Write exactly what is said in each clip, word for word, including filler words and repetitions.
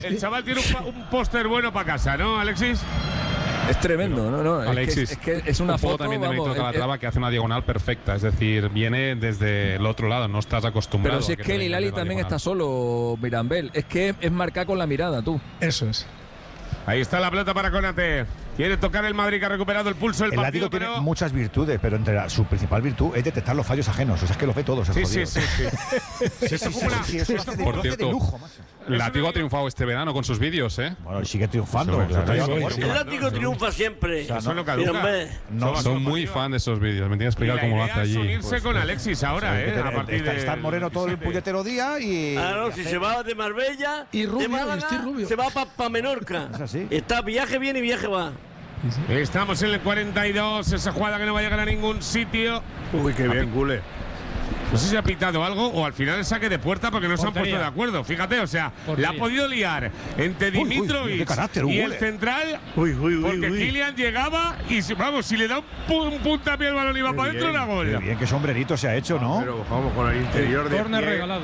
El chaval tiene un, un póster bueno para casa, ¿no, Alexis? Es tremendo, no, no. Alexis, es, que, es, que es una un foto también de vamos, Mérito el, Calatrava que hace una diagonal perfecta, es decir, viene desde el otro lado, no estás acostumbrado. Pero si es que el Hilali también está solo, Mirambel, es que es marcar con la mirada, tú. Eso es. Ahí está la pelota para Konate. Quiere tocar el Madrid, que ha recuperado el pulso del el partido. El Atlético pero... tiene muchas virtudes, pero entre la, su principal virtud es detectar los fallos ajenos. O sea, es que los ve todos. Sí, sí, sí, sí. sí, sí, sí, sí, eso lo hace de, Por lo cierto, hace de lujo, macho. El Látigo ha triunfado este verano con sus vídeos, ¿eh? Bueno, sigue triunfando. Eso, claro, eso, eso, eso, el Látigo triunfa siempre. O sea, eso no caduca. No, son muy fan de esos vídeos. Me tienes que explicar cómo lo hace allí. unirse pues, con Alexis ahora, sí, ¿eh? A partir está, de está Moreno todo el puñetero día y. Ah, no, si se va de Marbella, y Rubio, de Málaga, estoy Rubio. se va para pa Menorca. Es así. Está viaje viene y viaje va. Estamos en el cuarenta y dos, esa jugada que no va a llegar a ningún sitio. Uy, qué bien, Gule. No sé si ha pitado algo o al final el saque de puerta porque no se han Portería. puesto de acuerdo. Fíjate, o sea, Portería. la ha podido liar entre Uy, uy, Dimitrovic qué carácter, y el Gule. central. Uy, uy, uy, Porque uy. Kylian llegaba y, si, vamos, si le da un, pu- un puntapié al balón y va Qué para adentro, bien, era Qué gol. bien, qué sombrerito se ha hecho, ¿no? Pero vamos con el interior de Corner pie. regalado.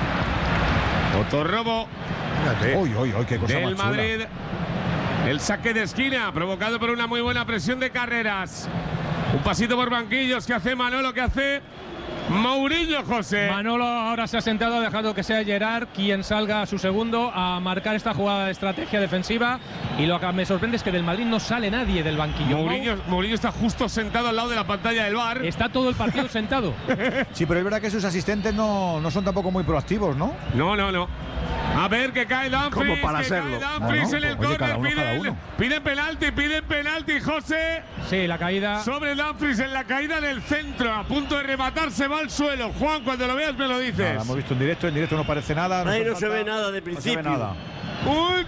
Otro Fíjate. Uy, uy, uy, qué cosa del más chula. Madrid. El saque de esquina provocado por una muy buena presión de Carreras. Un pasito por banquillos que hace Manolo, que hace Mourinho, José. Manolo ahora se ha sentado, ha dejado que sea Gerard quien salga a su segundo a marcar esta jugada de estrategia defensiva. Y lo que me sorprende es que del Madrid no sale nadie del banquillo. Mourinho, Mourinho está justo sentado al lado de la pantalla del bar. Está todo el partido sentado. Sí, pero es verdad que sus asistentes no, no son tampoco muy proactivos, ¿no? No, no, no. A ver, que cae Dumfries. Como para que serlo. cae Dumfries No, no, en el oye, cada córner. uno, cada Piden, uno. piden penalti, piden penalti, José. Sí, la caída. Sobre Dumfries en la caída del centro. A punto de rematar, se va al suelo. Juan, cuando lo veas me lo dices. Nada, hemos visto en directo, en directo no parece nada. Ahí hace no se falta- ve nada de No principio. se ve nada. Uy,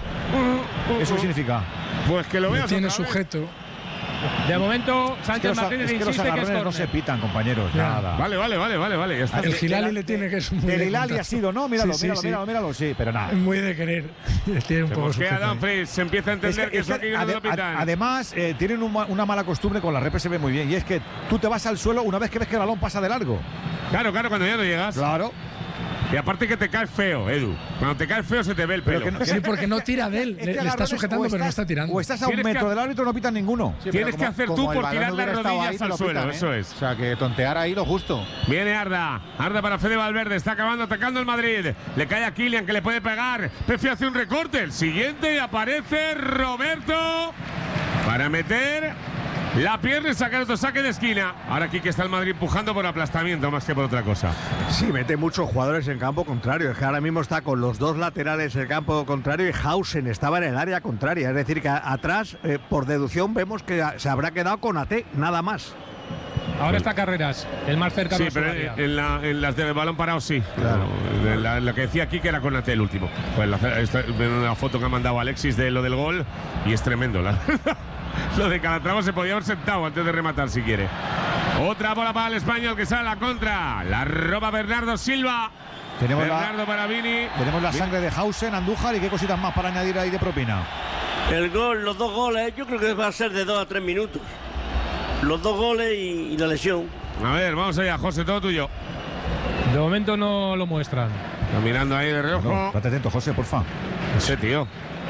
no. ¿Eso qué significa? Pues que lo Lo veas tiene otra vez. sujeto. De momento, Es que Sánchez los, Martínez es que los insiste que es agarrones no córner. se pitan, compañeros. Ya. Nada. Vale, vale, vale, vale, vale. Ya está. El Hilali el- le tiene que es muy El de Hilali contar. ha sido, ¿no? Míralo, Sí, sí, míralo, sí. míralo, míralo, sí, pero nada. Es muy de querer. Tiene un Se poco mosquea sujeto ahí. Dumfries, se empieza a entender Es que, que- eso es que aquí no ade- lo pitan. además, eh, tienen una, una mala costumbre con la repre, se ve muy bien, y es que tú te vas al suelo una vez que ves que el balón pasa de largo. Claro, claro, cuando ya no llegas. Claro. Y aparte que te caes feo, Edu. Cuando te caes feo se te ve el Pero pelo. que no- Sí, porque no tira de él. Es que Le, le está agarrones, sujetando, o pero no estás- está tirando. O estás a un Tienes que metro ha- del árbitro, no pitan ninguno. Tienes que hacer tú por tirar las rodillas al suelo, eso es. O sea, que tontear ahí lo justo. Viene Arda, Arda para Fede Valverde, está acabando atacando el Madrid. Le cae a Kylian que le puede pegar. Pepe hace un recorte, el siguiente y aparece Roberto para meter la pierna y sacar otro saque de esquina. Ahora aquí que está el Madrid empujando por aplastamiento más que por otra cosa. Sí, mete muchos jugadores en campo contrario. Es que ahora mismo está con los dos laterales en campo contrario y Hausen estaba en el área contraria. Es decir, que a- atrás, eh, por deducción, vemos que a- se habrá quedado con A T, nada más. Ahora está Carreras, el más cercano Sí, a su pero área. en, en la- en las de balón parado sí. Claro. En la, en la que decía aquí que era con Ate el último. Pues la, esta- una foto que ha mandado Alexis de lo del gol y es tremendo. La, lo de Calatrava se podía haber sentado antes de rematar si quiere. Otra bola para el español que sale a la contra. La roba Bernardo Silva. Tenemos la, Bernardo para Vini. tenemos la sangre de Hausen, Andújar y qué cositas más para añadir ahí de propina. El gol, los dos goles, yo creo que va a ser de dos a tres minutos. Los dos goles y, y la lesión. A ver, vamos allá, José, todo tuyo. De momento no lo muestran. Está mirando ahí de reojo. No, estate atento, José, porfa. Ese tío.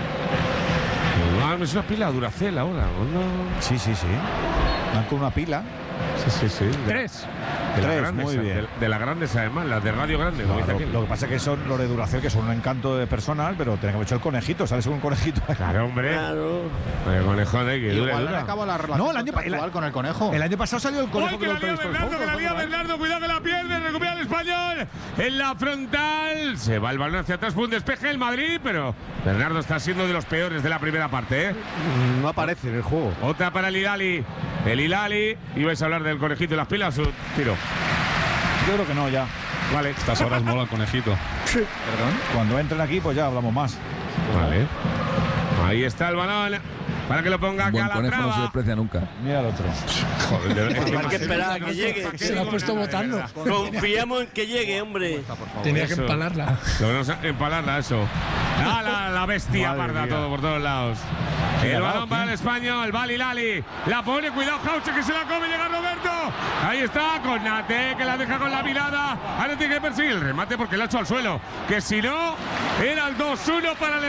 Ah, es una pila Duracell ahora, ¿o no? Sí, sí, sí. Van con una pila. Sí, sí, sí. De- Tres. De las Tres, grandes, muy bien. De, de las grandes, además, las de radio grande. como Claro, dice aquel. lo que pasa es que son los de Duracell, que son un encanto de personal, pero tenemos que haber hecho el conejito, ¿sabes? Un conejito. Claro, hombre. Claro. El conejo de que dura, dura. acaba la relación No, el año pa- el- con el conejo. El año pasado salió el ¡Uy, conejo que de la lía los Toys Bernardo, que la lía Fútbol, Bernardo! Cuidado que la pierde, recupera el español. En la frontal. Se va el balón hacia atrás, fue un despeje el Madrid, pero Bernardo está siendo de los peores de la primera parte, ¿eh? No aparece en el juego. Otra para el Hilali. El Hilali. Ibais a hablar del conejito y las pilas, o tiro. Yo creo que no, ya. Vale. Estas horas mola el conejito. Perdón. Cuando entren aquí, pues ya hablamos más. Vale. Ahí está el balón. Para que lo ponga Un buen conejo no se Calatrava. desprecia nunca. Mira el otro. Joder, de verdad. Hay que esperar a que llegue. Se la ha puesto votando. Confiamos en que llegue, hombre. Tenía que Eso. empalarla. Lo vamos a empalarla, eso. Ah, la, la bestia Madre parda, mía. todo por todos lados. El Cuidado, balón para el ¿quién? español, Bali Lali. La pone, cuidado, Jauche que se la come, llega Roberto. Ahí está, con Nate, que la deja con la mirada. Ahora tiene que perseguir el remate porque lo ha hecho al suelo. Que si no, era el dos uno para el